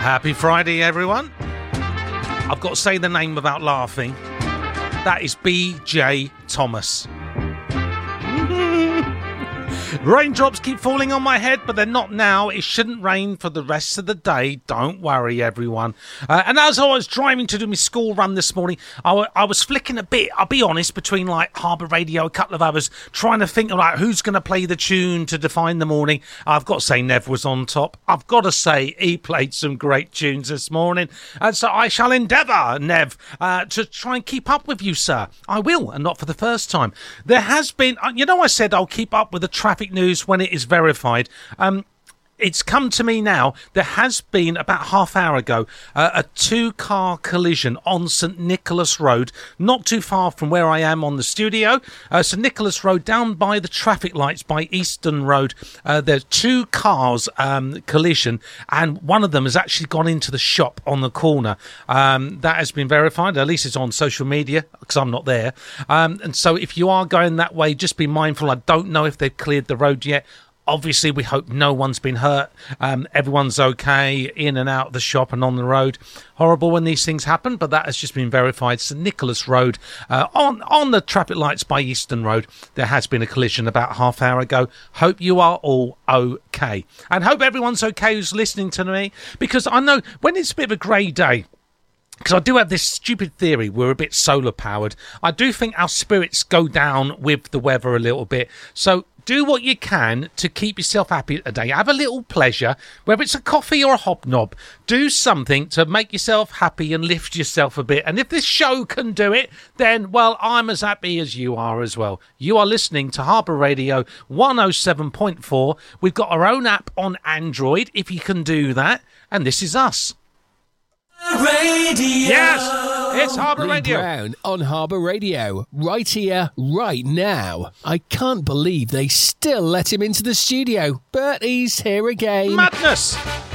Happy Friday, everyone. I've got to say the name without laughing. That is B.J. Thomas. Raindrops keep falling on my head, but they're not now. It shouldn't rain for the rest of the day. Don't worry, everyone. And as I was driving to do my school run this morning, I was flicking a bit, I'll be honest, between like Harbour Radio, a couple of others, trying to think of like who's going to play the tune to define the morning. I've got to say Nev was on top. I've got to say he played some great tunes this morning. And so I shall endeavour, Nev, to try and keep up with you, sir. I will, and not for the first time. There has been, I said I'll keep up with the traffic news when it is verified. It's come to me now. There has been, about half hour ago, a two-car collision on St Nicholas Road, not too far from where I am on the studio. St Nicholas Road, down by the traffic lights by Easton Road. There's two cars collision, and one of them has actually gone into the shop on the corner. That has been verified. At least it's on social media, because I'm not there. And so if you are going that way, just be mindful. I don't know if they've cleared the road yet. Obviously, we hope no one's been hurt. Everyone's okay in and out of the shop and on the road. Horrible when these things happen, but that has just been verified. St Nicholas Road, on the traffic lights by Easton Road, there has been a collision about half hour ago. Hope you are all okay. And hope everyone's okay who's listening to me, because I know when it's a bit of a grey day, because I do have this stupid theory, we're a bit solar powered. I do think our spirits go down with the weather a little bit. So do what you can to keep yourself happy today. Have a little pleasure, whether it's a coffee or a hobnob. Do something to make yourself happy and lift yourself a bit. And if this show can do it, then, well, I'm as happy as you are as well. You are listening to Harbour Radio 107.4. We've got our own app on Android, if you can do that. And this is us. Radio. Yes, it's Harbour Lee Radio. Brown on Harbour Radio, right here, right now. I can't believe they still let him into the studio, but he's here again. Madness.